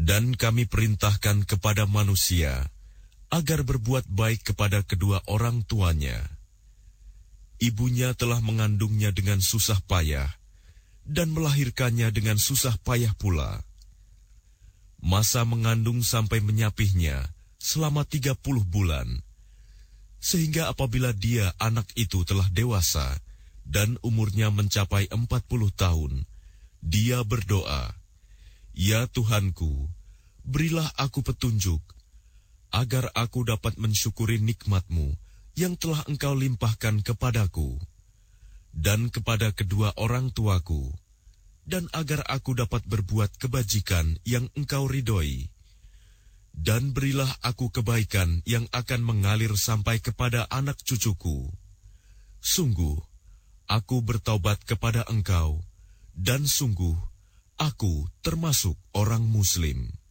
Dan kami perintahkan kepada manusia agar berbuat baik kepada kedua orang tuanya. Ibunya telah mengandungnya dengan susah payah dan melahirkannya dengan susah payah pula. Masa mengandung sampai menyapihnya selama 30 bulan, sehingga apabila dia anak itu telah dewasa dan umurnya mencapai 40 tahun, dia berdoa, "Ya Tuhanku, berilah aku petunjuk, agar aku dapat mensyukuri nikmat-Mu yang telah Engkau limpahkan kepadaku, dan kepada kedua orang tuaku, dan agar aku dapat berbuat kebajikan yang Engkau ridhoi. Dan berilah aku kebaikan yang akan mengalir sampai kepada anak cucuku. Sungguh, aku bertaubat kepada Engkau, dan sungguh, aku termasuk orang Muslim."